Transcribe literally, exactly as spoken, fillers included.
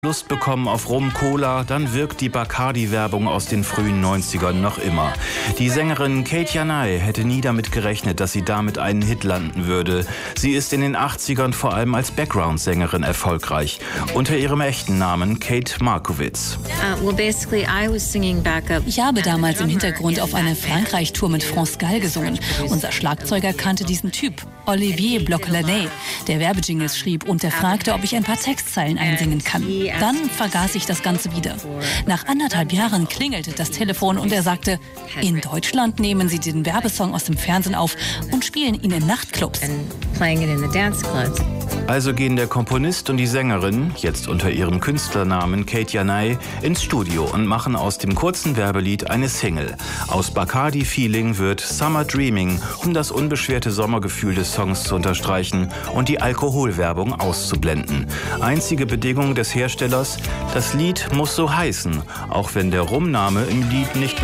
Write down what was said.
Lust bekommen auf Rum Cola, dann wirkt die Bacardi-Werbung aus den frühen neunzigern noch immer. Die Sängerin Kate Janay hätte nie damit gerechnet, dass sie damit einen Hit landen würde. Sie ist in den achtzigern vor allem als Background-Sängerin erfolgreich. Unter ihrem echten Namen Kate Markowitz. Ich habe damals im Hintergrund auf einer Frankreich-Tour mit France Gall gesungen. Unser Schlagzeuger kannte diesen Typ, Olivier Bloch-Laney, der Werbejingles schrieb und der fragte, ob ich ein paar Textzeilen einsingen kann. Dann vergaß ich das Ganze wieder. Nach anderthalb Jahren klingelte das Telefon und er sagte, in Deutschland nehmen Sie den Werbesong aus dem Fernsehen auf und spielen ihn in Nachtclubs. Also gehen der Komponist und die Sängerin, jetzt unter ihrem Künstlernamen Kate Janay, ins Studio und machen aus dem kurzen Werbelied eine Single. Aus Bacardi Feeling wird Summer Dreaming, um das unbeschwerte Sommergefühl des Songs zu unterstreichen und die Alkoholwerbung auszublenden. Einzige Bedingung des Herstellers, das Lied muss so heißen, auch wenn der Rumname im Lied nicht